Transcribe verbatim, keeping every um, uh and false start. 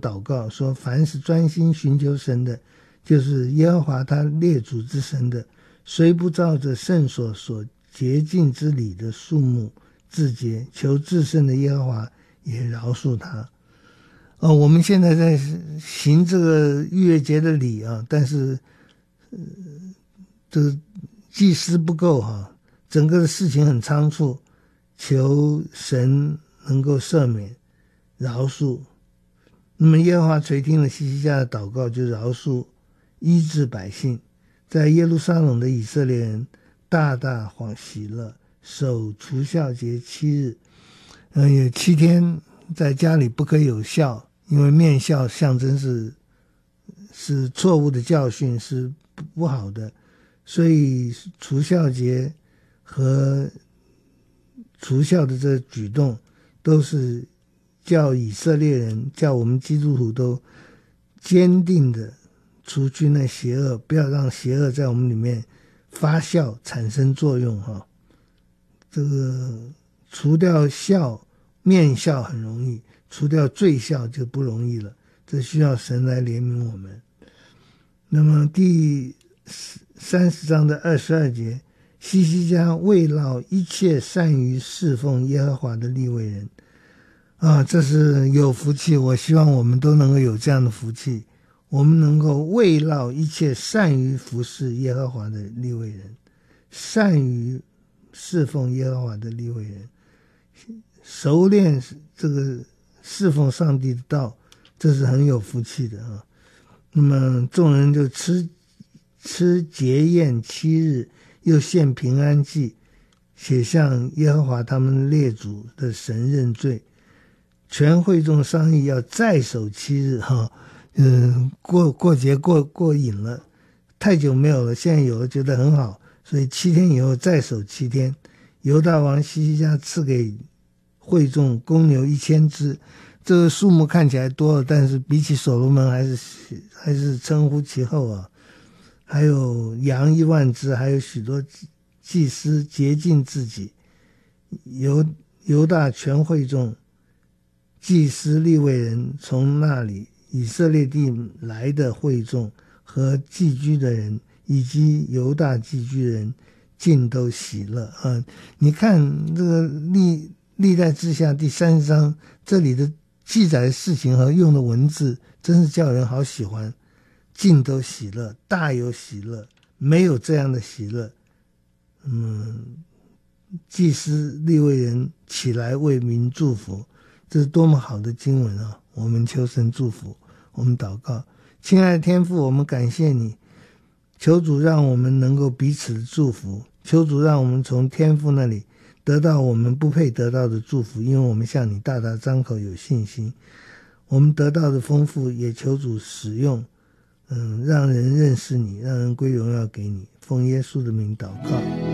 祷告说，凡是专心寻求神的，就是耶和华他列祖之神的，虽不照着圣所所洁净之礼的数目自洁，求至圣的耶和华也饶恕他。哦，我们现在在行这个逾越节的礼啊，但是呃，这个祭司不够哈、啊，整个的事情很仓促，求神能够赦免饶恕。那么耶和华垂听了希西家的祷告，就饶恕医治百姓，在耶路撒冷的以色列人大大欢喜乐，守除酵节七日。嗯、呃，有七天在家里不可以有酵，因为面酵象征是是错误的教训，是不好的，所以除酵节和除酵的这个举动都是叫以色列人，叫我们基督徒都坚定的除去那邪恶，不要让邪恶在我们里面发酵产生作用哈。这个除掉酵面酵很容易，除掉罪酵就不容易了，这需要神来怜悯我们。那么第三十章的二十二节，希西家慰劳一切善于侍奉耶和华的利未人啊，这是有福气，我希望我们都能够有这样的福气，我们能够慰劳一切善于服侍耶和华的利未人，善于侍奉耶和华的利未人，熟练这个侍奉上帝的道，这是很有福气的啊。那么众人就吃吃节宴七日，又献平安祭，且向耶和华他们列祖的神认罪。全会众商议要再守七日哈，嗯，过过节过过瘾了，太久没有了，现在有了觉得很好，所以七天以后再守七天。犹大王希西家赐给会众公牛一千只，这个数目看起来多了，但是比起所罗门还是还是称呼其后啊。还有羊一万只，还有许多祭司洁净自己。犹犹大全会众祭司利未人从那里以色列地来的会众和寄居的人以及犹大寄居人尽都喜乐啊！你看这个历历代志下第三十章这里的记载的事情和用的文字，真是叫人好喜欢。尽都喜乐，大有喜乐，没有这样的喜乐。嗯，祭司利未人起来为民祝福，这是多么好的经文啊！我们求神祝福，我们祷告。亲爱的天父，我们感谢你，求主让我们能够彼此祝福，求主让我们从天父那里得到我们不配得到的祝福，因为我们向你大大张口有信心。我们得到的丰富也求主使用，嗯，让人认识你，让人归荣耀给你。奉耶稣的名祷告。